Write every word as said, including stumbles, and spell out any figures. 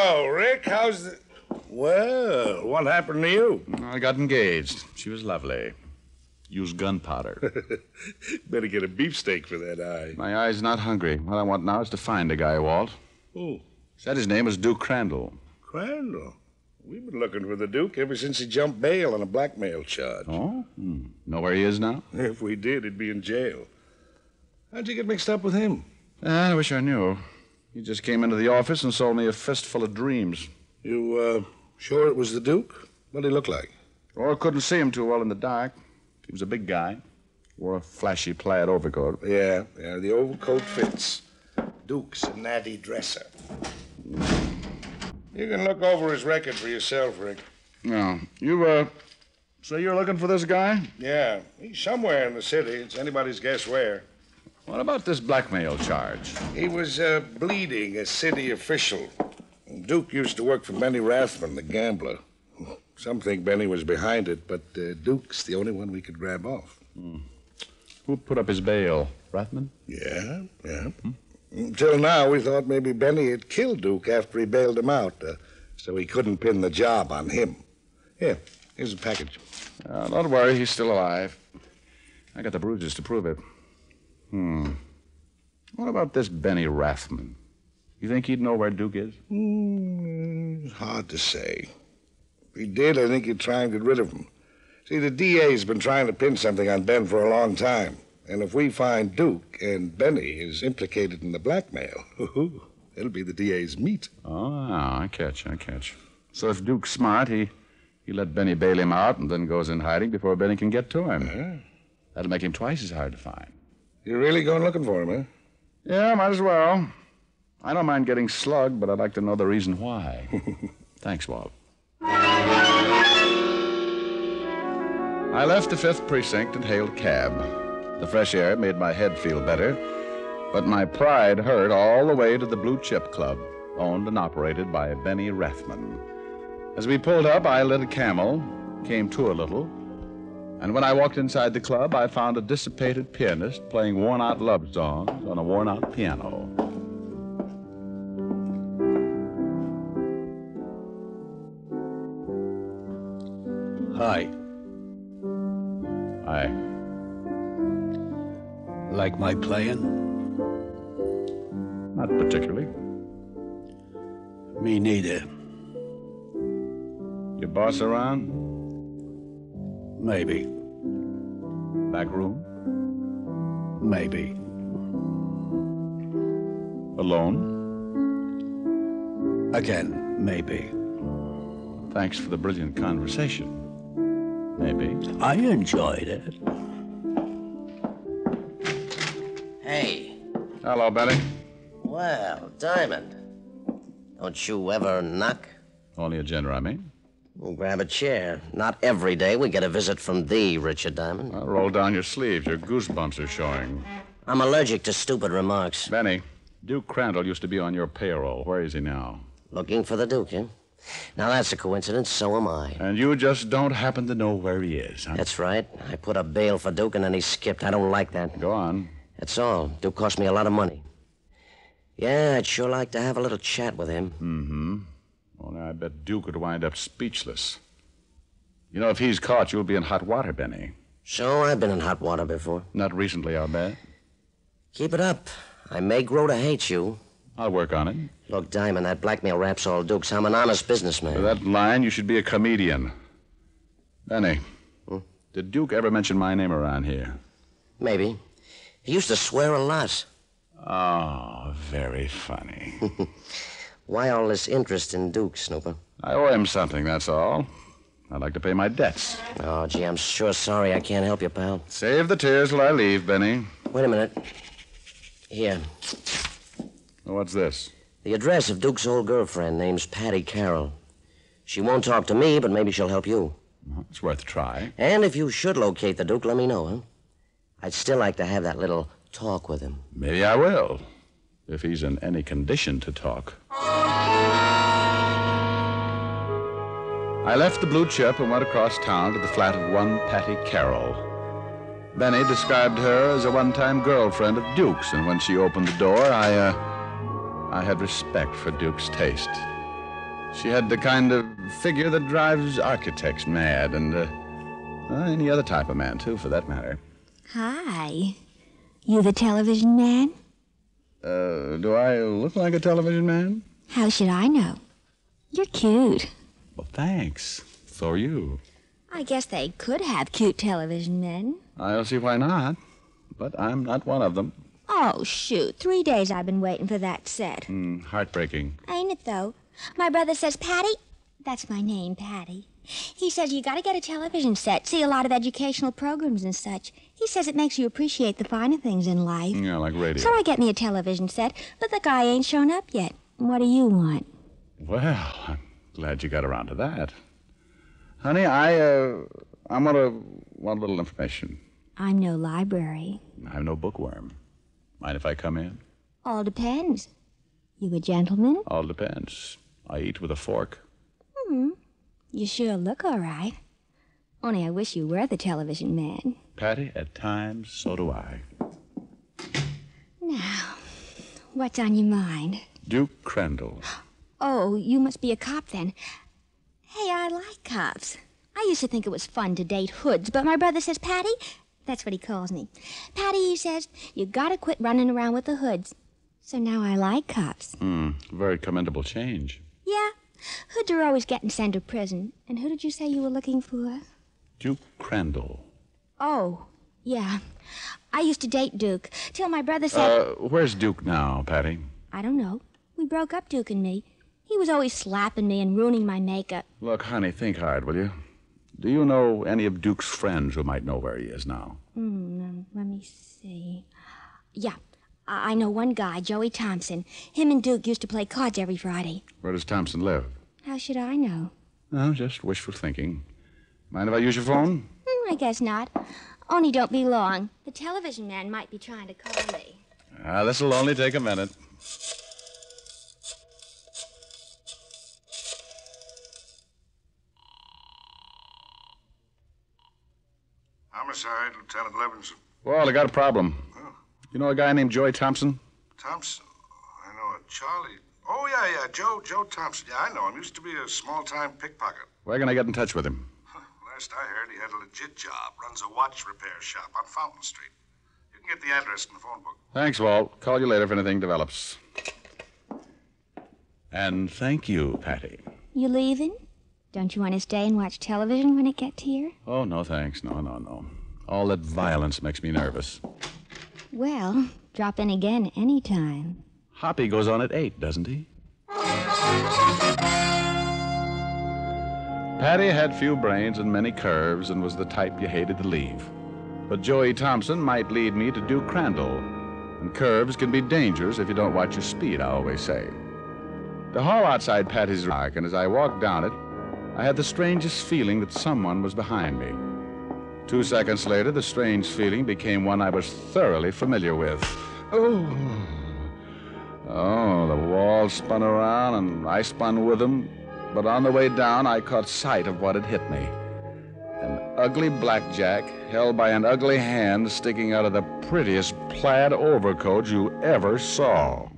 Hello, Rick. How's the... Well, what happened to you? I got engaged. She was lovely. Used gunpowder. Better get a beefsteak for that eye. My eye's not hungry. What I want now is to find a guy, Walt. Who? Said his name was Duke Crandall. Crandall? We've been looking for the Duke ever since he jumped bail on a blackmail charge. Oh? Hmm. Know where he is now? If we did, he'd be in jail. How'd you get mixed up with him? Ah, I wish I knew. He just came into the office and sold me a fistful of dreams. You, uh, sure it was the Duke? What'd he look like? Oh, I couldn't see him too well in the dark. He was a big guy. Wore a flashy plaid overcoat. Yeah, yeah, the overcoat fits. Duke's a natty dresser. You can look over his record for yourself, Rick. No. You, uh, say you're looking for this guy? Yeah, he's somewhere in the city. It's anybody's guess where. What about this blackmail charge? He was, uh, bleeding a city official. Duke used to work for Benny Rathman, the gambler. Some think Benny was behind it, but uh, Duke's the only one we could grab off. Hmm. Who put up his bail? Rathman? Yeah, yeah. Hmm? Until now, we thought maybe Benny had killed Duke after he bailed him out, uh, so he couldn't pin the job on him. Here, here's a package. Uh, don't worry, he's still alive. I got the bruises to prove it. Hmm. What about this Benny Rathman? You think he'd know where Duke is? Mm, hard to say. If he did, I think he'd try and get rid of him. See, the D A's been trying to pin something on Ben for a long time. And if we find Duke and Benny is implicated in the blackmail, it'll be the D A's meat. Oh, I catch, I catch. So if Duke's smart, he, he let Benny bail him out and then goes in hiding before Benny can get to him. Uh-huh. That'll make him twice as hard to find. You're really going looking for him, huh? Yeah, might as well. I don't mind getting slugged, but I'd like to know the reason why. Thanks, Walt. I left the fifth Precinct and hailed a cab. The fresh air made my head feel better, but my pride hurt all the way to the Blue Chip Club, owned and operated by Benny Rathman. As we pulled up, I lit a Camel, came to a little, and when I walked inside the club, I found a dissipated pianist playing worn-out love songs on a worn-out piano. Hi. Hi. Like my playing? Not particularly. Me neither. Your boss around? Maybe. Back room? Maybe. Alone? Again, maybe. Thanks for the brilliant conversation. Maybe. I enjoyed it. Hey. Hello, Benny. Well, Diamond. Don't you ever knock? Only a gin rummy. Well, grab a chair. Not every day we get a visit from thee, Richard Diamond. Well, roll down your sleeves. Your goosebumps are showing. I'm allergic to stupid remarks. Benny, Duke Crandall used to be on your payroll. Where is he now? Looking for the Duke, eh? Now, that's a coincidence. So am I. And you just don't happen to know where he is, huh? That's right. I put up bail for Duke, and then he skipped. I don't like that. Go on. That's all. Duke cost me a lot of money. Yeah, I'd sure like to have a little chat with him. Mm-hmm. Only I bet Duke would wind up speechless. You know, if he's caught, you'll be in hot water, Benny. So, I've been in hot water before. Not recently, I'll bet. Keep it up. I may grow to hate you. I'll work on it. Look, Diamond, that blackmail rap's all Duke's. I'm an honest businessman. For that line, you should be a comedian. Benny, hmm? Did Duke ever mention my name around here? Maybe. He used to swear a lot. Oh, very funny. Why all this interest in Duke, Snooper? I owe him something, that's all. I'd like to pay my debts. Oh, gee, I'm sure sorry I can't help you, pal. Save the tears till I leave, Benny. Wait a minute. Here. What's this? The address of Duke's old girlfriend. Name's Patty Carroll. She won't talk to me, but maybe she'll help you. Well, it's worth a try. And if you should locate the Duke, let me know, huh? I'd still like to have that little talk with him. Maybe I will, if he's in any condition to talk. I left the Blue Chip and went across town to the flat of one Patty Carroll. Benny described her as a one-time girlfriend of Duke's, and when she opened the door, I, uh, I had respect for Duke's taste. She had the kind of figure that drives architects mad, and uh, well, any other type of man, too, for that matter. Hi. You the television man? Uh, do I look like a television man? How should I know? You're cute. Well, thanks. So are you. I guess they could have cute television men. I don't see why not, but I'm not one of them. Oh, shoot. Three days I've been waiting for that set. Mm, heartbreaking. Ain't it, though? My brother says, Patty, that's my name, Patty. He says you gotta get a television set, see a lot of educational programs and such. He says it makes you appreciate the finer things in life. Yeah, like radio. So I get me a television set, but the guy ain't shown up yet. What do you want? Well, I'm glad you got around to that. Honey, I, uh, I'm gonna want a little information. I'm no library. I'm no bookworm. Mind if I come in? All depends. You a gentleman? All depends. I eat with a fork. Hmm. You sure look all right. Only I wish you were the television man. Patty, at times, so do I. Now, what's on your mind? Duke Crandall. Oh, you must be a cop then. Hey, I like cops. I used to think it was fun to date hoods, but my brother says, Patty, that's what he calls me. Patty, he says, you gotta quit running around with the hoods. So now I like cops. Hmm, very commendable change. Yeah, hoods are always getting sent to prison. And who did you say you were looking for? Duke Crandall. Oh, yeah. I used to date Duke, till my brother said... Uh, where's Duke now, Patty? I don't know. We broke up, Duke and me. He was always slapping me and ruining my makeup. Look, honey, think hard, will you? Do you know any of Duke's friends who might know where he is now? Hmm, um, let me see. Yeah, I-, I know one guy, Joey Thompson. Him and Duke used to play cards every Friday. Where does Thompson live? How should I know? No, just wishful thinking. Mind if I use your phone? Hmm, I guess not. Only don't be long. The television man might be trying to call me. Ah, this'll only take a minute. Homicide, Lieutenant Levinson. Well, I got a problem. Oh. You know a guy named Joey Thompson? Thompson. I know a Charlie. Oh, yeah, yeah, Joe, Joe Thompson. Yeah, I know him. Used to be a small-time pickpocket. Where can I get in touch with him? Last I heard, he had a legit job. Runs a watch repair shop on Fountain Street. You can get the address in the phone book. Thanks, Walt. Call you later if anything develops. And thank you, Patty. You leaving? Don't you want to stay and watch television when it gets here? Oh, no, thanks. No, no, no. All that violence makes me nervous. Well, drop in again anytime. Hoppy goes on at eight, doesn't he? Patty had few brains and many curves and was the type you hated to leave. But Joey Thompson might lead me to Duke Crandall. And curves can be dangerous if you don't watch your speed, I always say. The hall outside Patty's dark, and as I walked down it, I had the strangest feeling that someone was behind me. Two seconds later, the strange feeling became one I was thoroughly familiar with. Oh. Oh, the walls spun around, and I spun with them. But on the way down, I caught sight of what had hit me. An ugly blackjack held by an ugly hand sticking out of the prettiest plaid overcoat you ever saw.